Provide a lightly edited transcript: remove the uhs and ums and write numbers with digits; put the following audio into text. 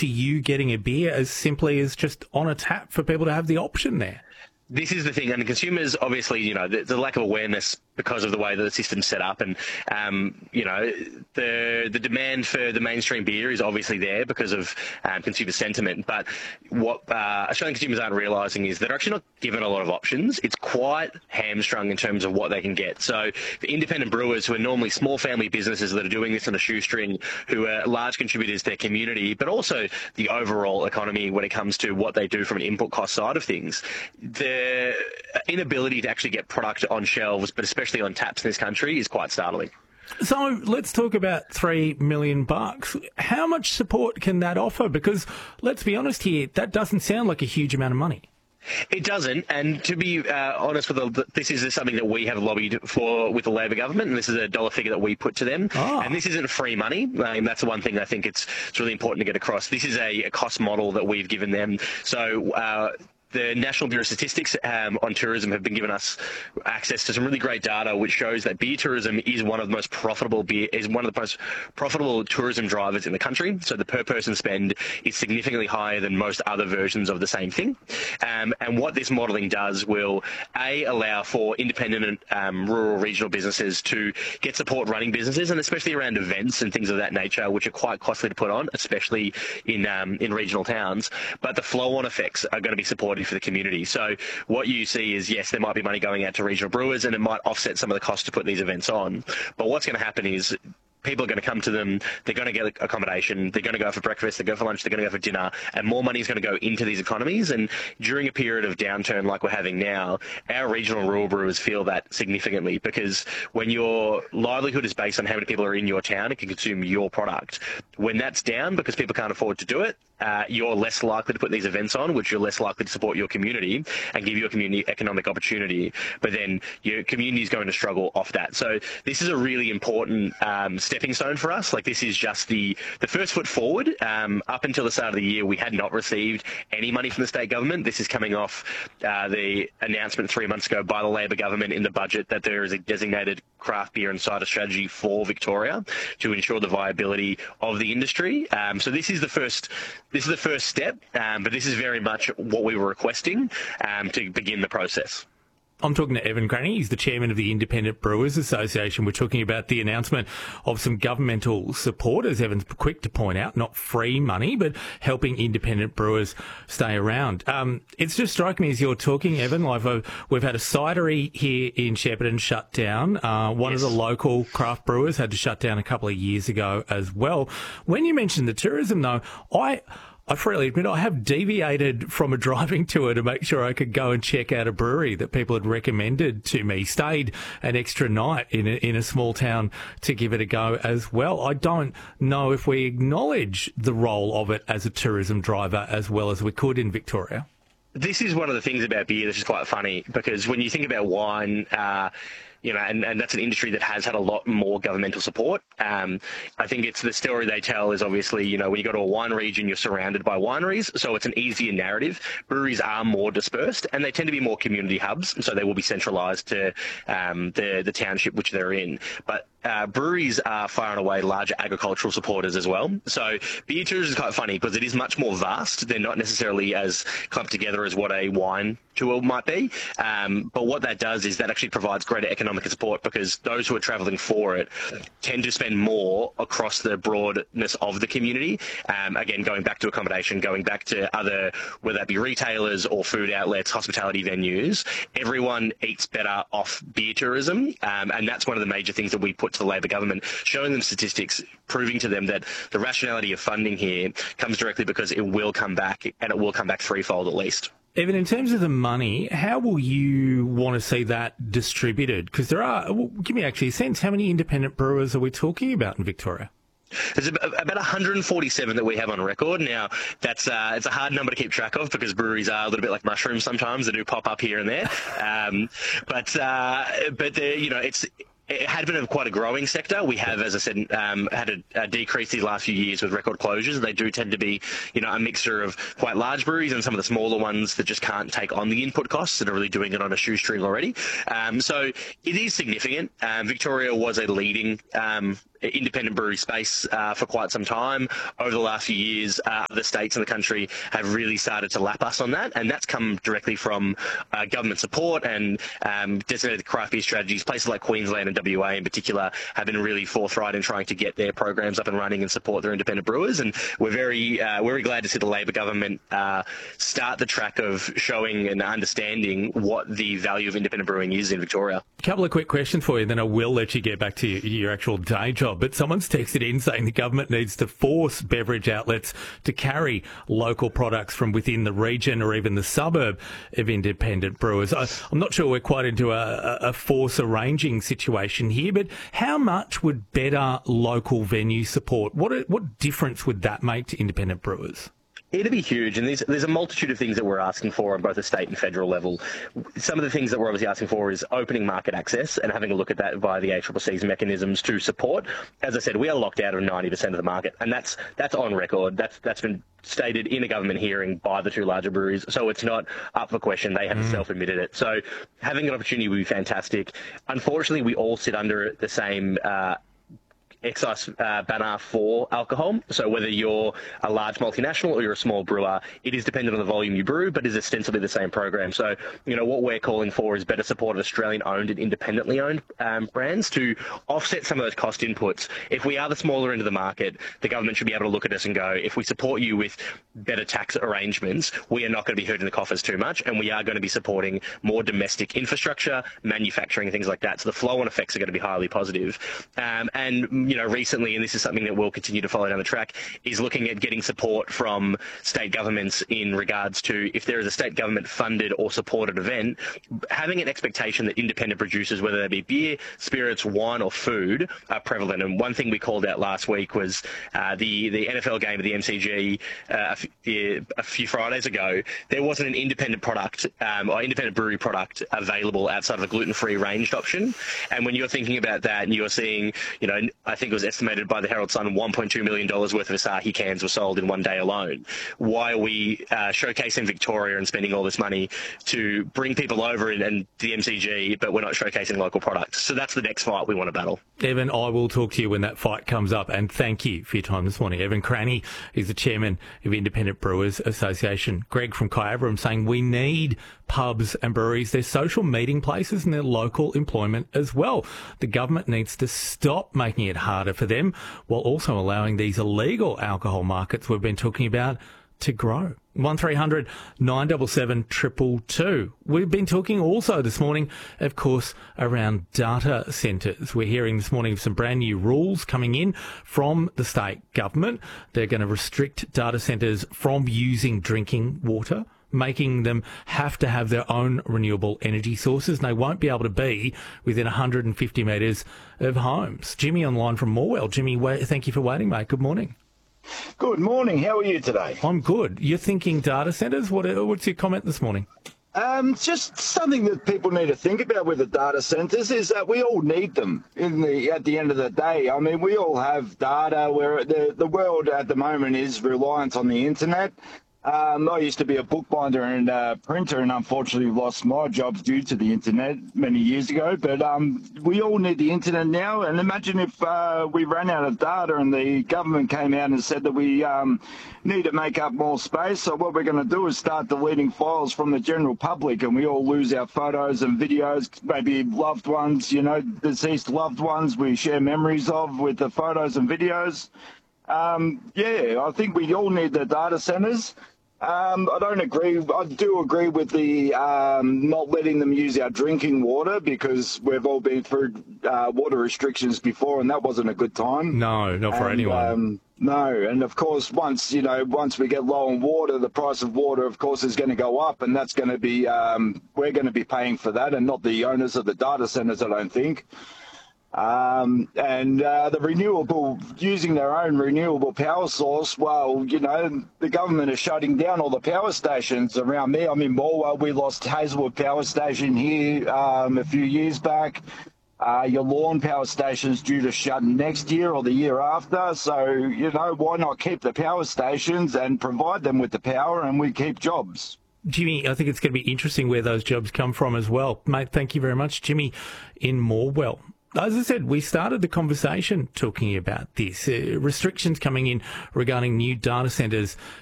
to you getting a beer as simply as just on a tap for people to have the option there? This is the thing, and consumers, obviously, the lack of awareness because of the way that the system's set up, and the demand for the mainstream beer is obviously there because of consumer sentiment. But what Australian consumers aren't realising is they're actually not given a lot of options. It's quite hamstrung in terms of what they can get. So for independent brewers who are normally small family businesses that are doing this on a shoestring, who are large contributors to their community, but also the overall economy when it comes to what they do from an input cost side of things, the inability to actually get product on shelves, but especially on taps in this country, is quite startling. So let's talk about $3 million. How much support can that offer? Because let's be honest here, that doesn't sound like a huge amount of money. It doesn't, and to be honest this is something that we have lobbied for with the Labor government, and this is a dollar figure that we put to them. And this isn't free money. That's the one thing I think it's really important to get across. This is a cost model that we've given them. So the National Bureau of Statistics on tourism have been giving us access to some really great data, which shows that beer tourism is one of the most profitable tourism drivers in the country. So the per person spend is significantly higher than most other versions of the same thing. And what this modelling does will allow for independent rural regional businesses to get support running businesses, and especially around events and things of that nature, which are quite costly to put on, especially in regional towns. But the flow-on effects are going to be supported for the community. So what you see is, yes, there might be money going out to regional brewers, and it might offset some of the cost to put these events on. But what's going to happen is people are going to come to them, they're going to get accommodation, they're going to go for breakfast, they're going to go for lunch, they're going to go for dinner, and more money is going to go into these economies. And during a period of downturn like we're having now, our regional rural brewers feel that significantly, because when your livelihood is based on how many people are in your town and can consume your product, when that's down because people can't afford to do it, you're less likely to put these events on, which you're less likely to support your community and give your community economic opportunity. But then your community is going to struggle off that. So this is a really important stepping stone for us. Like, this is just the first foot forward. Up until the start of the year, we had not received any money from the state government. This is coming off the announcement 3 months ago by the Labor government in the budget that there is a designated craft beer and cider strategy for Victoria to ensure the viability of the industry. So this is the first step, but this is very much what we were requesting to begin the process. I'm talking to Evan Granny. He's the chairman of the Independent Brewers Association. We're talking about the announcement of some governmental support, as Evan's quick to point out, not free money, but helping independent brewers stay around. It's just striking me as you're talking, Evan, like we've had a cidery here in Shepparton shut down. One of the local craft brewers had to shut down a couple of years ago as well. When you mentioned the tourism, though, I freely admit I have deviated from a driving tour to make sure I could go and check out a brewery that people had recommended to me. Stayed an extra night in a small town to give it a go as well. I don't know if we acknowledge the role of it as a tourism driver as well as we could in Victoria. This is one of the things about beer that's just quite funny, because when you think about wine, and that's an industry that has had a lot more governmental support. I think it's the story they tell is obviously, when you go to a wine region, you're surrounded by wineries, so it's an easier narrative. Breweries are more dispersed, and they tend to be more community hubs, so they will be centralised to the township which they're in. But breweries are far and away larger agricultural supporters as well. So beer tours is quite funny because it is much more vast. They're not necessarily as clumped together as what a wine tour might be. But what that does is that actually provides greater economic support, because those who are travelling for it tend to spend more across the broadness of the community. Again, going back to accommodation, going back to other, whether that be retailers or food outlets, hospitality venues, everyone eats better off beer tourism. And that's one of the major things that we put to the Labor government, showing them statistics, proving to them that the rationality of funding here comes directly because it will come back, and it will come back threefold at least. Evan, in terms of the money, how will you want to see that distributed? Because give me actually a sense, how many independent brewers are we talking about in Victoria? There's about 147 that we have on record. Now, it's a hard number to keep track of, because breweries are a little bit like mushrooms sometimes. They do pop up here and there. It had been quite a growing sector. We have, as I said, had a decrease these last few years with record closures. They do tend to be, a mixture of quite large breweries and some of the smaller ones that just can't take on the input costs and are really doing it on a shoestring already. So it is significant. Victoria was a leading independent brewery space for quite some time. Over the last few years, other states in the country have really started to lap us on that, and that's come directly from government support and designated craft beer strategies. Places like Queensland and WA in particular have been really forthright in trying to get their programs up and running and support their independent brewers, and we're very glad to see the Labor government start the track of showing and understanding what the value of independent brewing is in Victoria. A couple of quick questions for you, then I will let you get back to your actual day job. But someone's texted in saying the government needs to force beverage outlets to carry local products from within the region or even the suburb of independent brewers. I'm not sure we're quite into a force arranging situation here, but how much would better local venue support? What difference would that make to independent brewers? It'd be huge, and there's a multitude of things that we're asking for on both the state and federal level. Some of the things that we're obviously asking for is opening market access and having a look at that via the ACCC's mechanisms to support. As I said, we are locked out of 90% of the market, and that's on record. That's been stated in a government hearing by the two larger breweries, so it's not up for question. They have self-admitted it. So having an opportunity would be fantastic. Unfortunately, we all sit under the same excise banner for alcohol. So whether you're a large multinational or you're a small brewer, it is dependent on the volume you brew, but is ostensibly the same program. So, what we're calling for is better support of Australian-owned and independently owned brands to offset some of those cost inputs. If we are the smaller end of the market, the government should be able to look at us and go, if we support you with better tax arrangements, we are not going to be hurting the coffers too much, and we are going to be supporting more domestic infrastructure, manufacturing, things like that. So the flow-on effects are going to be highly positive. Recently, and this is something that we'll continue to follow down the track, is looking at getting support from state governments in regards to if there is a state government funded or supported event, having an expectation that independent producers, whether they be beer, spirits, wine or food, are prevalent. And one thing we called out last week was the NFL game of the MCG a few Fridays ago. There wasn't an independent product or independent brewery product available outside of a gluten-free ranged option. And when you're thinking about that and you're seeing, I think it was estimated by the Herald Sun $1.2 million worth of Asahi cans were sold in one day alone. Why are we showcasing Victoria and spending all this money to bring people over and the MCG, but we're not showcasing local products? So that's the next fight we want to battle. Evan, I will talk to you when that fight comes up, and thank you for your time this morning. Evan Cranny is the chairman of Independent Brewers Association. Greg from Kyabram saying we need pubs and breweries. They're social meeting places and they're local employment as well. The government needs to stop making it harder for them while also allowing these illegal alcohol markets we've been talking about to grow. 1300 977 222. We've been talking also this morning, of course, around data centres. We're hearing this morning of some brand new rules coming in from the state government. They're going to restrict data centres from using drinking water, making them have to have their own renewable energy sources, and they won't be able to be within 150 metres of homes. Jimmy online from Morwell. Jimmy, thank you for waiting, mate. Good morning. Good morning. How are you today? I'm good. You're thinking data centres? What's your comment this morning? Just something that people need to think about with the data centres is that we all need them at the end of the day. I mean, we all have data where the world at the moment is reliant on the internet. I used to be a bookbinder and a printer, and unfortunately lost my job due to the internet many years ago. But we all need the internet now. And imagine if we ran out of data and the government came out and said that we need to make up more space. So what we're going to do is start deleting files from the general public, and we all lose our photos and videos, maybe loved ones, deceased loved ones we share memories of with the photos and videos. I think we all need the data centres. I don't agree. I do agree with the not letting them use our drinking water, because we've all been through water restrictions before, and that wasn't a good time. No, not for anyone. No, and of course, once we get low on water, the price of water, of course, is going to go up, and that's going to be we're going to be paying for that, and not the owners of the data centres, I don't think. The renewable, using their own renewable power source, well, the government is shutting down all the power stations around me. I'm in Morwell. We lost Hazelwood Power Station here a few years back. Your Lawn Power Station's due to shut next year or the year after. So, why not keep the power stations and provide them with the power, and we keep jobs? Jimmy, I think it's going to be interesting where those jobs come from as well. Mate, thank you very much. Jimmy in Morwell. as I said, we started the conversation talking about this. Restrictions coming in regarding new data centres